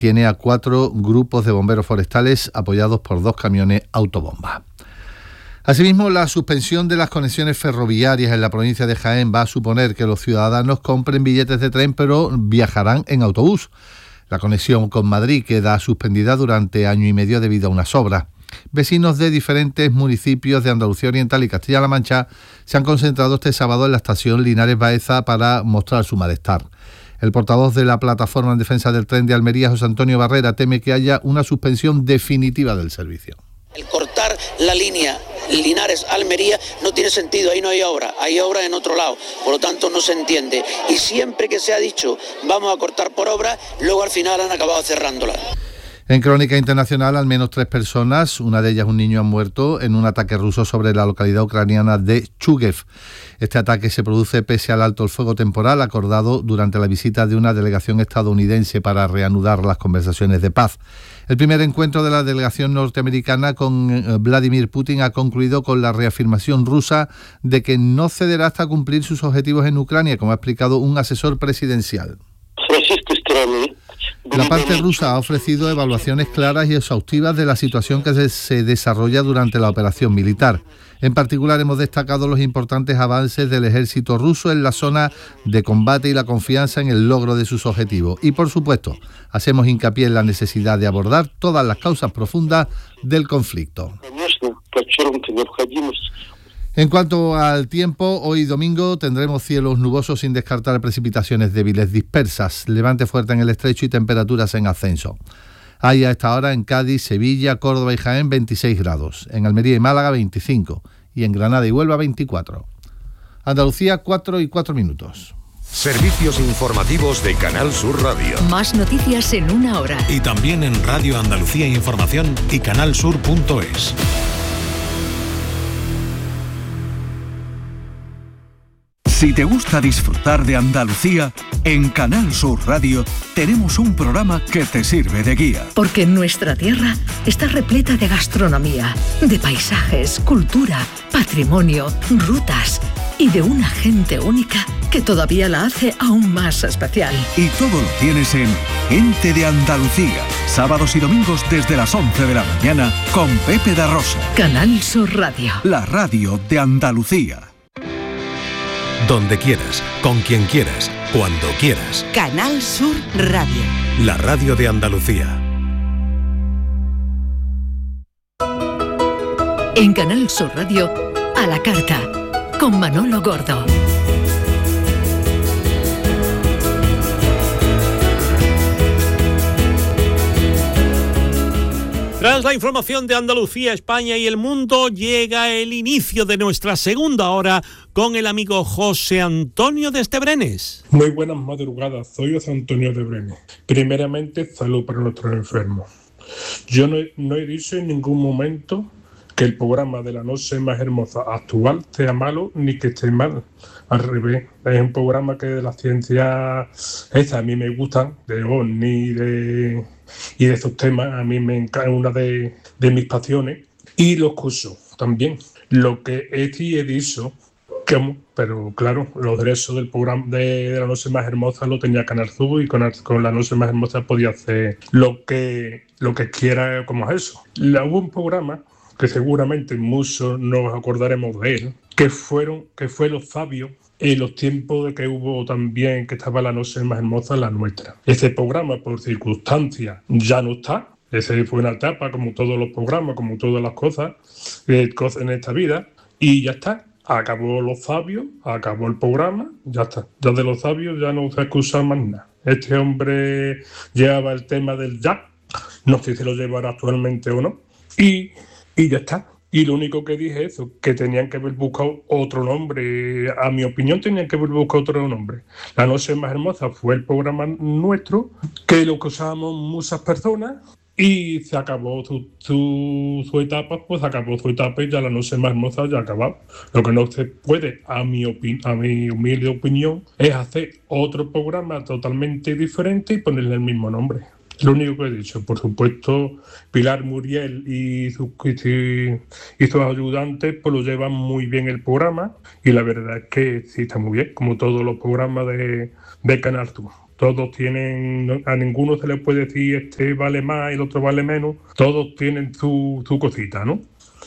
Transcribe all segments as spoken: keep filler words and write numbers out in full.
tiene a cuatro grupos de bomberos forestales apoyados por dos camiones autobomba. Asimismo, la suspensión de las conexiones ferroviarias en la provincia de Jaén va a suponer que los ciudadanos compren billetes de tren, pero viajarán en autobús. La conexión con Madrid queda suspendida durante año y medio debido a unas obras. Vecinos de diferentes municipios de Andalucía Oriental y Castilla-La Mancha se han concentrado este sábado en la estación Linares Baeza para mostrar su malestar. El portavoz de la Plataforma en Defensa del Tren de Almería, José Antonio Barrera, teme que haya una suspensión definitiva del servicio. El cortar la línea Linares-Almería no tiene sentido, ahí no hay obra, hay obra en otro lado, por lo tanto no se entiende. Y siempre que se ha dicho vamos a cortar por obra, luego al final han acabado cerrándola. En crónica internacional, al menos tres personas, una de ellas un niño, han muerto en un ataque ruso sobre la localidad ucraniana de Chuguev. Este ataque se produce pese al alto el fuego temporal acordado durante la visita de una delegación estadounidense para reanudar las conversaciones de paz. El primer encuentro de la delegación norteamericana con Vladimir Putin ha concluido con la reafirmación rusa de que no cederá hasta cumplir sus objetivos en Ucrania, como ha explicado un asesor presidencial. La parte rusa ha ofrecido evaluaciones claras y exhaustivas de la situación que se desarrolla durante la operación militar. En particular, hemos destacado los importantes avances del ejército ruso en la zona de combate y la confianza en el logro de sus objetivos. Y, por supuesto, hacemos hincapié en la necesidad de abordar todas las causas profundas del conflicto. En cuanto al tiempo, hoy domingo tendremos cielos nubosos sin descartar precipitaciones débiles dispersas, levante fuerte en el estrecho y temperaturas en ascenso. Hay a esta hora en Cádiz, Sevilla, Córdoba y Jaén veintiséis grados, en Almería y Málaga veinticinco y en Granada y Huelva veinticuatro. Andalucía cuatro y cuatro minutos. Servicios informativos de Canal Sur Radio. Más noticias en una hora. Y también en Radio Andalucía Información y canal sur punto es. Si te gusta disfrutar de Andalucía, en Canal Sur Radio tenemos un programa que te sirve de guía. Porque nuestra tierra está repleta de gastronomía, de paisajes, cultura, patrimonio, rutas y de una gente única que todavía la hace aún más especial. Y todo lo tienes en Gente de Andalucía, sábados y domingos desde las once de la mañana con Pepe da Rosa. Canal Sur Radio. La radio de Andalucía. Donde quieras, con quien quieras, cuando quieras. Canal Sur Radio. La radio de Andalucía. En Canal Sur Radio, a la carta, con Manolo Gordo. Tras la información de Andalucía, España y el mundo, llega el inicio de nuestra segunda hora con el amigo José Antonio de Estebrenes. Muy buenas madrugadas, soy José Antonio de Estebrenes. Primeramente, salud para nuestros enfermos. Yo no he, no he dicho en ningún momento que el programa de La Noche Más Hermosa actual sea malo ni que esté mal. Al revés, es un programa que de la ciencia esa a mí me gustan, de OVNI de, y de esos temas, a mí me encanta, una de, de mis pasiones, y los cursos también. Lo que sí he dicho, que, pero claro, los derechos del programa de, de La Noche Más Hermosa lo tenía Canal Sur y con, con La Noche Más Hermosa podía hacer lo que, lo que quiera, como es eso. La, hubo un programa que seguramente muchos nos acordaremos de él, que fueron, que fue Los Fabios, en los tiempos de que hubo también, que estaba La Noche Más Hermosa, la nuestra. Ese programa, por circunstancias, ya no está. Ese fue una etapa, como todos los programas, como todas las cosas, eh, cosas en esta vida, y ya está. Acabó Los Fabios, acabó el programa, ya está. Ya de Los Fabios ya no se escucha más nada. Este hombre llevaba el tema del jazz, no sé si lo llevará actualmente o no, y, y ya está. Y lo único que dije es eso, que tenían que haber buscado otro nombre. A mi opinión, tenían que haber buscado otro nombre. La Noche Más Hermosa fue el programa nuestro, que lo que usábamos muchas personas, y se acabó su, su, su etapa, pues acabó su etapa y ya La Noche Más Hermosa ya ha acabado. Lo que no se puede, a mi, opi- a mi humilde opinión, es hacer otro programa totalmente diferente y ponerle el mismo nombre. Lo único que he dicho. Por supuesto, Pilar Muriel y sus, y, y sus ayudantes pues lo llevan muy bien el programa, y la verdad es que sí está muy bien, como todos los programas de, de Canal Sur. todos tienen, a ninguno se le puede decir este vale más y el otro vale menos, todos tienen su, su cosita, ¿no?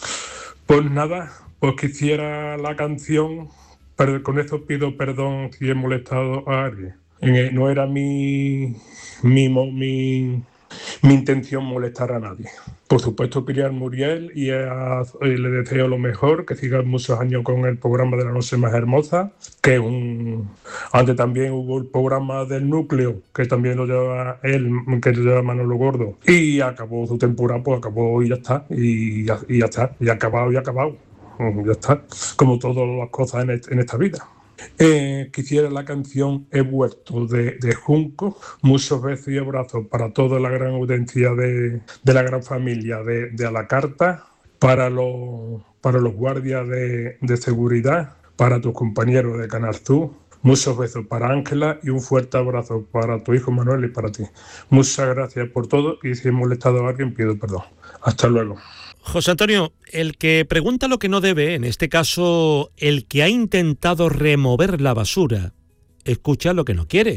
Pues nada, pues quisiera la canción, pero con eso pido perdón si he molestado a alguien. No era mi, mi, mi, mi intención molestar a nadie. Por supuesto quería a Muriel y, a, y le deseo lo mejor, que siga muchos años con el programa de La Noche Más Hermosa, que un antes también hubo el programa del Núcleo, que también lo lleva él, que lo lleva Manolo Gordo, y acabó su temporada, pues acabó y ya está, y ya, y ya está, y acabado y acabado, ya está, como todas las cosas en, este, en esta vida. Eh, quisiera la canción He vuelto de, de Junco, muchos besos y abrazos para toda la gran audiencia de, de la gran familia de, de A la Carta, para los, para los guardias de, de seguridad, para tus compañeros de Canal Sur, muchos besos para Ángela y un fuerte abrazo para tu hijo Manuel y para ti. Muchas gracias por todo y si he molestado a alguien pido perdón. Hasta luego. José Antonio, el que pregunta lo que no debe, en este caso el que ha intentado remover la basura, escucha lo que no quiere.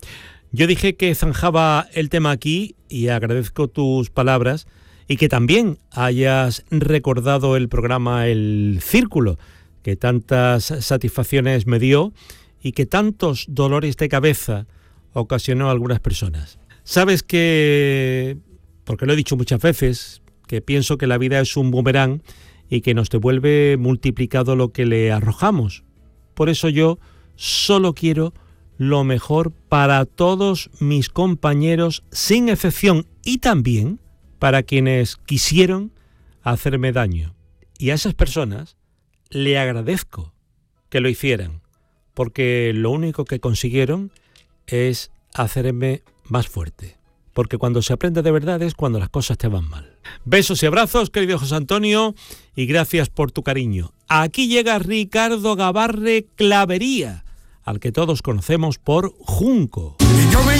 Yo dije que zanjaba el tema aquí y agradezco tus palabras y que también hayas recordado el programa El Círculo, que tantas satisfacciones me dio y que tantos dolores de cabeza ocasionó a algunas personas. Sabes que, porque lo he dicho muchas veces, que pienso que la vida es un boomerang y que nos devuelve multiplicado lo que le arrojamos. Por eso yo solo quiero lo mejor para todos mis compañeros, sin excepción, y también para quienes quisieron hacerme daño. Y a esas personas le agradezco que lo hicieran, porque lo único que consiguieron es hacerme más fuerte. Porque cuando se aprende de verdad es cuando las cosas te van mal. Besos y abrazos, querido José Antonio, y gracias por tu cariño. Aquí llega Ricardo Gabarre Clavería, al que todos conocemos por Junco. Y yo me